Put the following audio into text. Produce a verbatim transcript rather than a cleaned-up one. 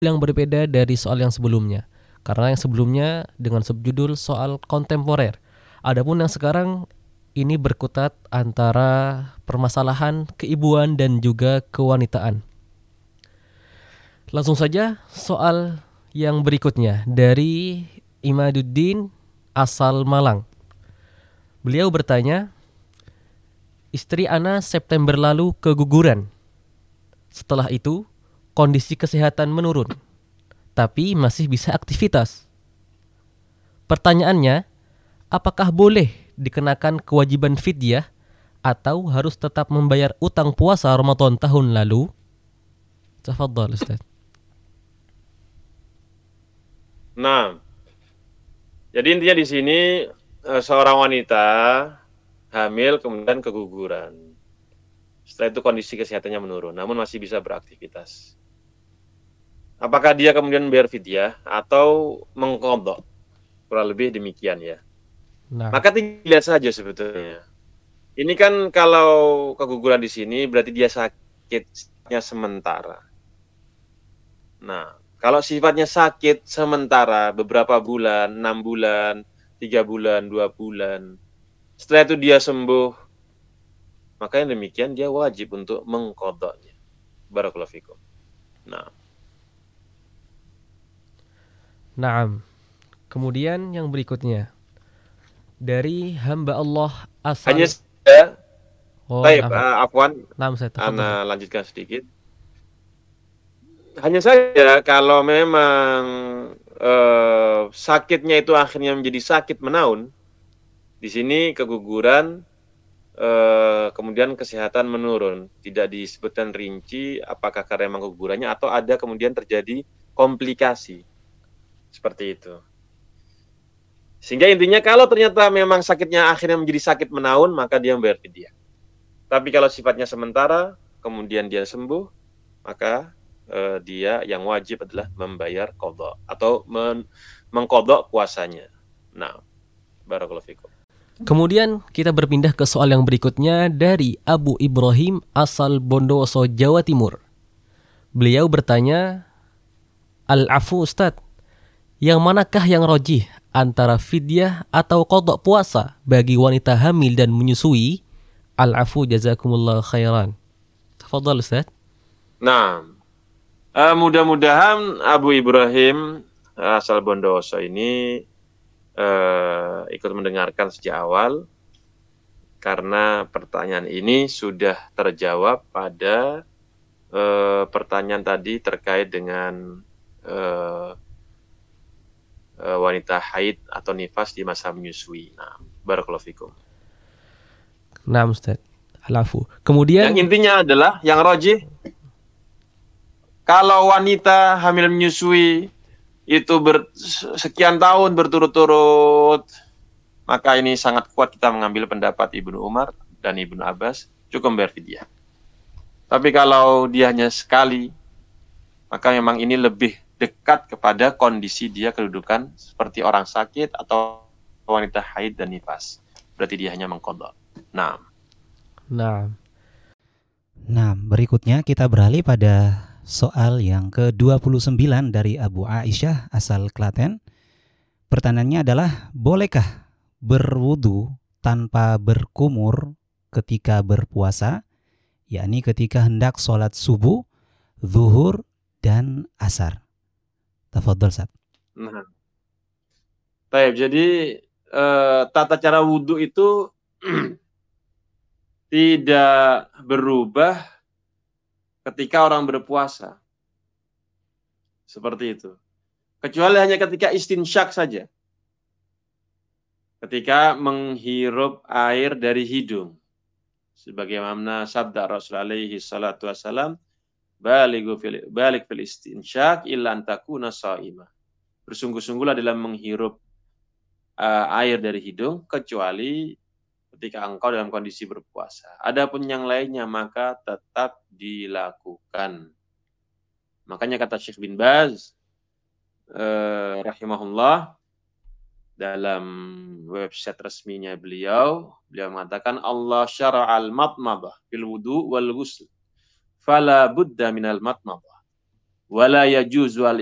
yang berbeda dari soal yang sebelumnya. Karena yang sebelumnya dengan subjudul soal kontemporer. Adapun yang sekarang ini berkutat antara permasalahan keibuan dan juga kewanitaan. Langsung saja soal yang berikutnya dari Imaduddin asal Malang. Beliau bertanya, istri Ana September lalu keguguran. Setelah itu, kondisi kesehatan menurun, tapi masih bisa aktivitas. Pertanyaannya, apakah boleh dikenakan kewajiban fidyah atau harus tetap membayar utang puasa Ramadan tahun lalu? Tafadhal Ustaz. Nah, jadi intinya di sini seorang wanita hamil kemudian keguguran. Setelah itu kondisi kesehatannya menurun, namun masih bisa beraktivitas. Apakah dia kemudian membayar fidyah atau mengqadha? Kurang lebih demikian ya. Nah, Maka dilihat saja sebetulnya. Ini kan kalau keguguran di sini berarti dia sakitnya sementara. Nah, kalau sifatnya sakit sementara beberapa bulan, enam bulan, tiga bulan, dua bulan, setelah itu dia sembuh, maka yang demikian dia wajib untuk mengqadhanya. Barakallahu fikum. Nah, Naam. Kemudian yang berikutnya dari hamba Allah hanya asal saja, Oh, baik, naam. uh, Afwan, Naam saya tafadhal. Ana lanjutkan sedikit. Hanya saja kalau memang uh, sakitnya itu akhirnya menjadi sakit menaun, di sini keguguran, uh, kemudian kesehatan menurun. Tidak disebutkan rinci apakah karena memang kegugurannya atau ada kemudian terjadi komplikasi. Seperti itu. Sehingga intinya kalau ternyata memang sakitnya akhirnya menjadi sakit menaun, maka dia membayar fidyah. Tapi kalau sifatnya sementara, kemudian dia sembuh, maka Uh, dia yang wajib adalah membayar qadha atau men- mengqadha puasanya. Nah, barakallahu fikum. Kemudian kita berpindah ke soal yang berikutnya dari Abu Ibrahim asal Bondowoso, Jawa Timur. Beliau bertanya, Al-afu Ustadz, yang manakah yang rojih antara fidyah atau qadha puasa bagi wanita hamil dan menyusui? Al-afu jazakumullah khairan. Tafadhal Ustadz. Nah, uh, mudah-mudahan Abu Ibrahim asal Bondowoso ini uh, ikut mendengarkan sejak awal, karena pertanyaan ini sudah terjawab pada uh, pertanyaan tadi terkait dengan uh, uh, wanita haid atau nifas di masa menyusui. Nah, barakallahu fikum. Nah, Ustaz. Al-afu. Kemudian Yang intinya adalah yang rojih, kalau wanita hamil menyusui itu ber, sekian tahun berturut-turut, maka ini sangat kuat kita mengambil pendapat Ibnu Umar dan Ibnu Abbas, cukup bayar fidyah. Tapi kalau dia hanya sekali, maka memang ini lebih dekat kepada kondisi dia kedudukan seperti orang sakit atau wanita haid dan nifas. Berarti dia hanya mengqadha. Nah. Nah. Nah, berikutnya kita beralih pada soal yang ke dua puluh sembilan dari Abu Aisyah asal Klaten. Pertanyaannya adalah, bolehkah berwudu tanpa berkumur ketika berpuasa, yakni ketika hendak sholat subuh, zuhur, dan asar? Tafadhol, Ustaz. Nah. Baik, jadi eh, tata cara wudu itu tidak berubah ketika orang berpuasa. Seperti itu. Kecuali hanya ketika istinsyak saja. Ketika menghirup air dari hidung. Sebagaimana sabda Rasul alaihi salatu wassalam, Baligu fil, balik fil istinsyak illa antakuna sa'imah. Bersungguh-sungguhlah dalam menghirup uh, air dari hidung, kecuali ketika engkau dalam kondisi berpuasa. Adapun yang lainnya maka tetap dilakukan. Makanya kata Syekh bin Baz eh, rahimahullah dalam website resminya beliau, beliau mengatakan Allah syara'al matmadah fil wudu wal ghusl fala budda minal matmadah. wala yajuzu